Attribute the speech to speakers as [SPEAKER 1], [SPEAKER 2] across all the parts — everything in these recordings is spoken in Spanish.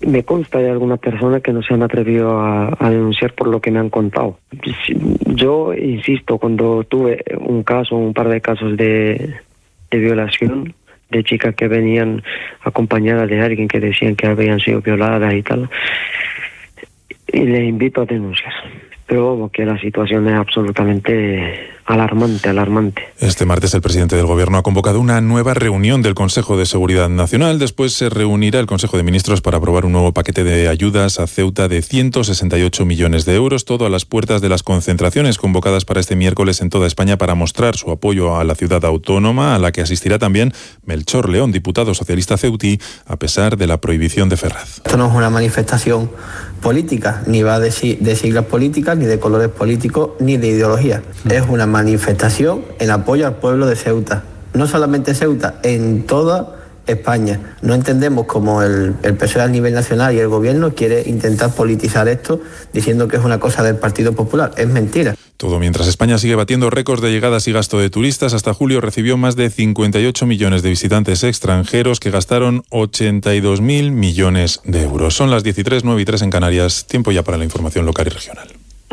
[SPEAKER 1] Me consta de alguna persona que no se han atrevido a denunciar por lo que me han contado. Yo insisto, cuando tuve un par de casos de violación, de chicas que venían acompañadas de alguien que decían que habían sido violadas y tal, y les invito a denunciar. Pero que la situación es absolutamente alarmante.
[SPEAKER 2] Este martes el presidente del Gobierno ha convocado una nueva reunión del Consejo de Seguridad Nacional. Después se reunirá el Consejo de Ministros para aprobar un nuevo paquete de ayudas a Ceuta de 168 millones de euros, todo a las puertas de las concentraciones convocadas para este miércoles en toda España para mostrar su apoyo a la ciudad autónoma, a la que asistirá también Melchor León, diputado socialista ceutí, a pesar de la prohibición de Ferraz.
[SPEAKER 3] Esto no es una manifestación política, ni va de siglas políticas, ni de colores políticos, ni de ideología. Es una manifestación en apoyo al pueblo de Ceuta. No solamente Ceuta, en toda España. No entendemos cómo el PSOE a nivel nacional y el gobierno quiere intentar politizar esto diciendo que es una cosa del Partido Popular. Es mentira.
[SPEAKER 2] Todo mientras España sigue batiendo récords de llegadas y gasto de turistas. Hasta julio recibió más de 58 millones de visitantes extranjeros que gastaron 82.000 millones de euros. Son las 13:09 en Canarias. Tiempo ya para la información local y regional.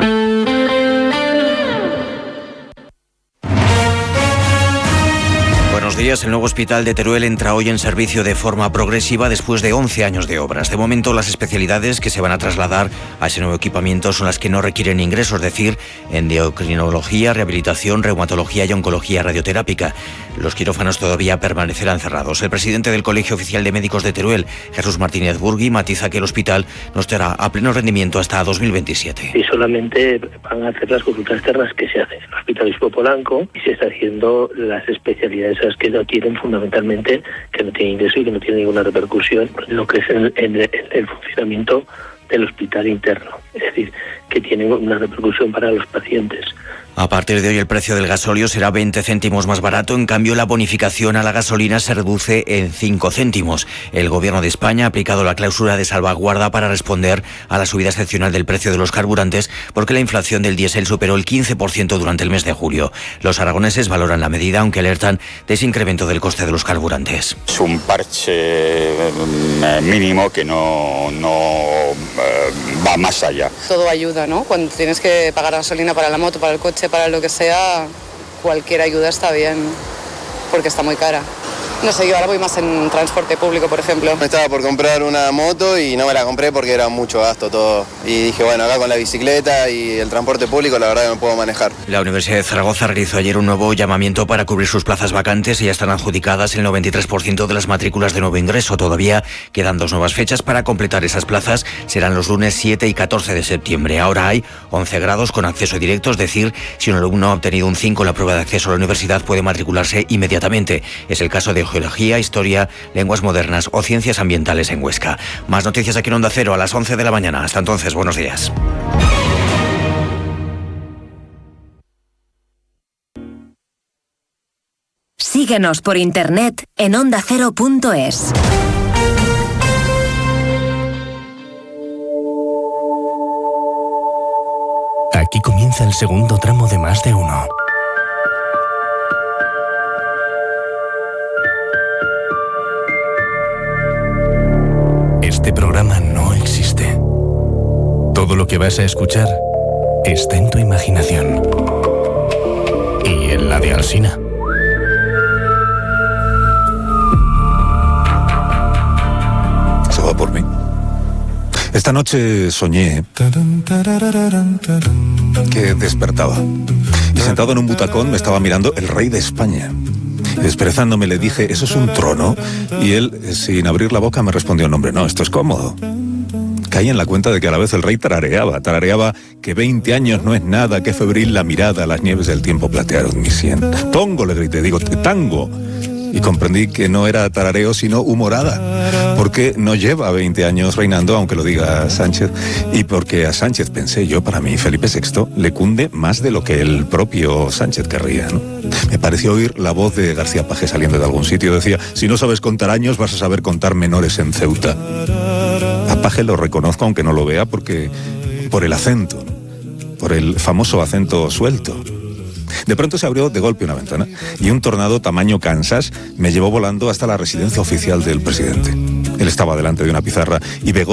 [SPEAKER 4] Buenos días. El nuevo hospital de Teruel entra hoy en servicio de forma progresiva después de 11 años de obras. De momento, las especialidades que se van a trasladar a ese nuevo equipamiento son las que no requieren ingresos, es decir, endocrinología, rehabilitación, reumatología y oncología radioterápica. Los quirófanos todavía permanecerán cerrados. El presidente del Colegio Oficial de Médicos de Teruel, Jesús Martínez Burgui, matiza que el hospital no estará a pleno rendimiento hasta 2027.
[SPEAKER 5] Y solamente van a hacer las consultas externas que se hacen en el Hospital Obispo Polanco y se está haciendo las especialidades que no quieren fundamentalmente, que no tienen ingreso y que no tienen ninguna repercusión en lo que es el funcionamiento del hospital interno, es decir, que tienen una repercusión para los pacientes.
[SPEAKER 4] A partir de hoy el precio del gasóleo será 20 céntimos más barato, en cambio la bonificación a la gasolina se reduce en 5 céntimos. El Gobierno de España ha aplicado la cláusula de salvaguarda para responder a la subida excepcional del precio de los carburantes porque la inflación del diésel superó el 15% durante el mes de julio. Los aragoneses valoran la medida, aunque alertan de ese incremento del coste de los carburantes.
[SPEAKER 6] Es un parche mínimo que no va más allá.
[SPEAKER 7] Todo ayuda, ¿no? Cuando tienes que pagar gasolina para la moto, para el coche, para lo que sea, cualquier ayuda está bien, porque está muy cara. No sé, yo ahora voy más en transporte público, por ejemplo.
[SPEAKER 8] Me estaba por comprar una moto y no me la compré porque era mucho gasto todo. Y dije, bueno, acá con la bicicleta y el transporte público la verdad que me puedo manejar.
[SPEAKER 4] La Universidad de Zaragoza realizó ayer un nuevo llamamiento para cubrir sus plazas vacantes y ya están adjudicadas el 93% de las matrículas de nuevo ingreso. Todavía quedan 2 nuevas fechas para completar esas plazas. Serán los lunes 7 y 14 de septiembre. Ahora hay 11 grados con acceso directo, es decir, si un alumno ha obtenido un 5 en la prueba de acceso a la universidad puede matricularse inmediatamente. Es el caso de Geología, Historia, Lenguas Modernas o Ciencias Ambientales en Huesca. Más noticias aquí en Onda Cero a las 11 de la mañana. Hasta entonces, buenos días.
[SPEAKER 9] Síguenos por internet en ondacero.es.
[SPEAKER 10] Aquí comienza el segundo tramo de Más de Uno. Este programa no existe. Todo lo que vas a escuchar está en tu imaginación. Y en la de Alsina.
[SPEAKER 11] Se va por mí. Esta noche soñé que despertaba. Y sentado en un butacón me estaba mirando el rey de España. Desperezándome le dije, ¿eso es un trono? Y él, sin abrir la boca, me respondió, no hombre, no, esto es cómodo. Caí en la cuenta de que a la vez el rey tarareaba que 20 años no es nada, que febril la mirada, las nieves del tiempo platearon mi sien. Tongo, le grité, digo, tango. Y comprendí que no era tarareo, sino humorada, porque no lleva 20 años reinando, aunque lo diga Sánchez, y porque a Sánchez, pensé yo, para mí, Felipe VI, le cunde más de lo que el propio Sánchez querría, ¿no? Me pareció oír la voz de García Paje saliendo de algún sitio, decía, si no sabes contar años, vas a saber contar menores en Ceuta. A Paje lo reconozco, aunque no lo vea, porque por el acento, ¿no? Por el famoso acento suelto. De pronto se abrió de golpe una ventana y un tornado tamaño Kansas me llevó volando hasta la residencia oficial del presidente. Él estaba delante de una pizarra y